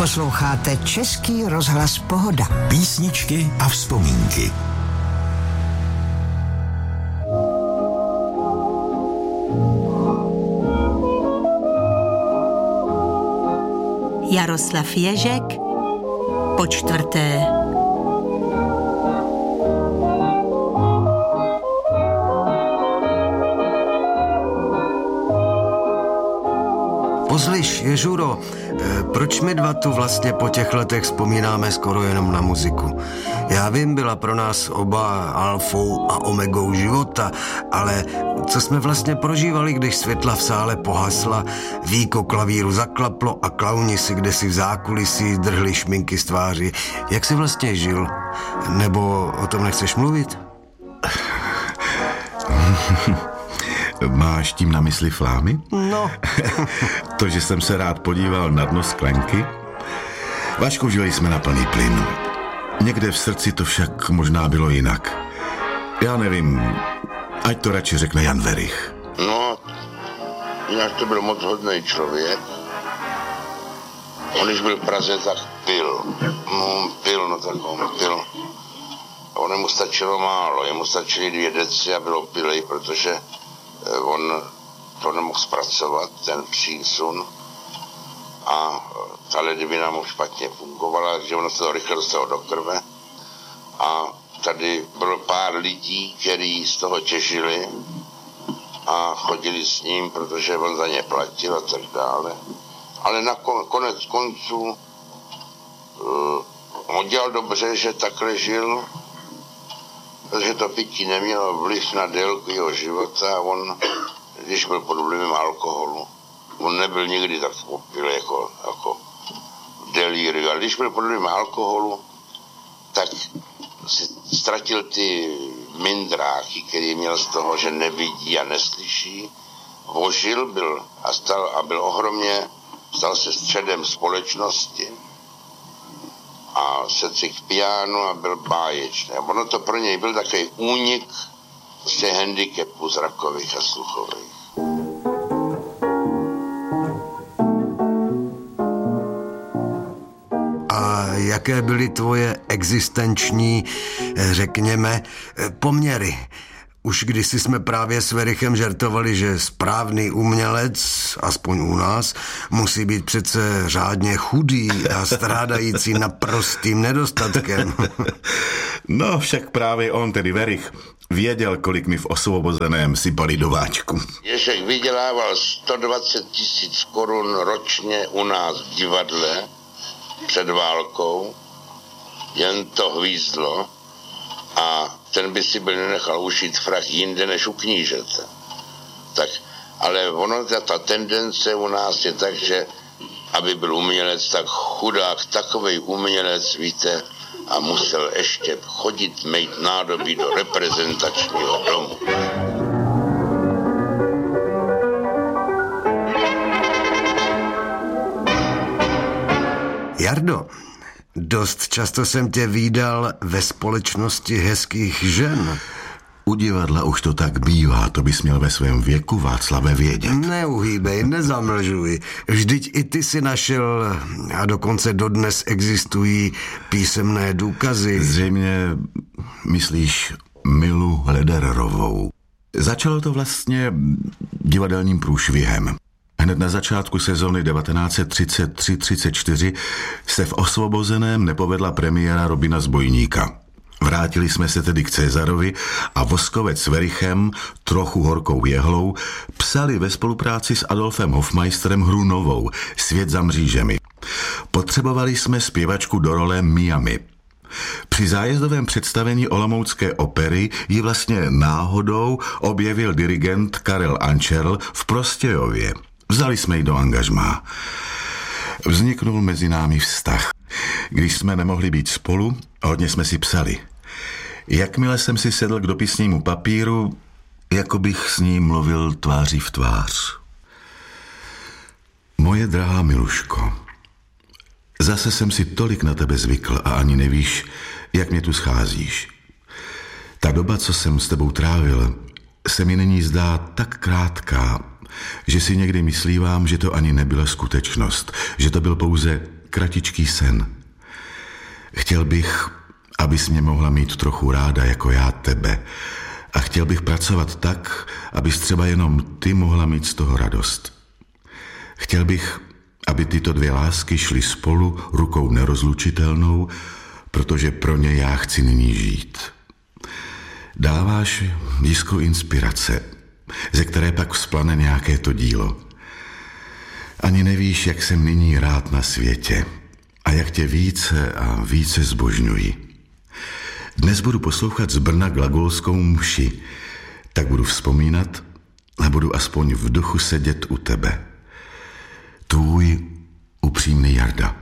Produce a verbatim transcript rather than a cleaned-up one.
Posloucháte Český rozhlas Pohoda. Písničky a vzpomínky. Jaroslav Ježek, po čtvrté. Pozliš, Ježuro, proč my dva tu vlastně po těch letech vzpomínáme skoro jenom na muziku? Já vím, byla pro nás oba alfou a omegou života, ale co jsme vlastně prožívali, když světla v sále pohasla, víko klavíru zaklaplo a klauni si kdesi v zákulisí drhli šminky z tváři. Jak jsi vlastně žil? Nebo o tom nechceš mluvit? Máš tím na mysli flámy? No. To, že jsem se rád podíval na dno sklenky? Vašku, žili jsme na plný plyn. Někde v srdci to však možná bylo jinak. Já nevím, ať to radši řekne Jan Werich. No, jinak to byl moc hodný člověk. On, když byl v Praze, tak pil. No, pil, no tak on pil. A on mu stačilo málo, jemu stačily dvě deci a bylo pilej, protože on to nemohl zpracovat, ten přísun, a ta ledvina mu špatně fungovala, že ono se to rychle dostalo do krve. A tady bylo pár lidí, kteří z toho těžili a chodili s ním, protože on za ně platil a tak dále. Ale na konec konců uh, on dělal dobře, že takhle žil, protože to pití nemělo vliv na délku jeho života. On, když byl pod vlivem alkoholu, on nebyl nikdy tak opilý jako, jako v delíriu, ale když byl pod vlivem alkoholu, tak si ztratil ty mindráky, který měl z toho, že nevidí a neslyší. Vožil byl a, stal, a byl ohromně, stal se středem společnosti a sedl k pianu a byl báječný. A ono to pro něj byl takový únik z těch handicapů zrakových a sluchových. A jaké byly tvoje existenční, řekněme, poměry? Už kdysi jsme právě s Werichem žertovali, že správný umělec, aspoň u nás, musí být přece řádně chudý a strádající naprostým nedostatkem. No, však právě on, tedy Werich, věděl, kolik mi v Osvobozeném sypali do váčku. Ježek vydělával sto dvacet tisíc korun ročně u nás v divadle před válkou, jen to hvízdlo, a ten by si byl nenechal ušít frak jinde než u knížete. Tak, ale ono, ta, ta tendence u nás je tak, že aby byl umělec, tak chudák, takovej umělec, víte, a musel ještě chodit mít nádobí do reprezentačního domu. Jardo, dost často jsem tě vídal ve společnosti hezkých žen. U divadla už to tak bývá, to bys měl ve svém věku, Václave, vědět. Neuhýbej, nezamlžuj. Vždyť i ty si našel, a dokonce dodnes existují písemné důkazy. Zřejmě myslíš Milu Ledererovou. Začalo to vlastně divadelním průšvihem. Hned na začátku sezóny devatenáct set třicet tři třicet čtyři se v Osvobozeném nepovedla premiéra Robina Zbojníka. Vrátili jsme se tedy k Cezarovi a Voskovec s Werichem, trochu horkou jehlou, psali ve spolupráci s Adolfem Hofmeisterem hru novou, Svět za mřížemi. Potřebovali jsme zpěvačku do role Miami. Při zájezdovém představení olomoucké opery ji vlastně náhodou objevil dirigent Karel Ančerl v Prostějově. Vzali jsme ji do angažmá. Vzniknul mezi námi vztah. Když jsme nemohli být spolu, hodně jsme si psali. Jakmile jsem si sedl k dopisnímu papíru, jako bych s ní mluvil tváří v tvář. Moje drahá Miluško, zase jsem si tolik na tebe zvykl a ani nevíš, jak mě tu scházíš. Ta doba, co jsem s tebou trávil, se mi nyní zdá tak krátká, že si někdy myslívám, že to ani nebyla skutečnost, že to byl pouze kratičký sen. Chtěl bych, abys mě mohla mít trochu ráda jako já tebe. A chtěl bych pracovat tak, abys třeba jenom ty mohla mít z toho radost. Chtěl bych, aby tyto dvě lásky šly spolu rukou nerozlučitelnou, protože pro ně já chci nyní žít. Dáváš jiskru inspirace, ze které pak vzplane nějaké to dílo. Ani nevíš, jak jsem nyní rád na světě a jak tě více a více zbožňuji. Dnes budu poslouchat z Brna glagolskou mši, tak budu vzpomínat a budu aspoň v duchu sedět u tebe. Tvůj upřímný Jarda.